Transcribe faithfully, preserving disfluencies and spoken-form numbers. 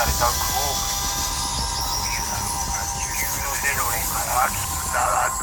宅を地球のゼロから来たら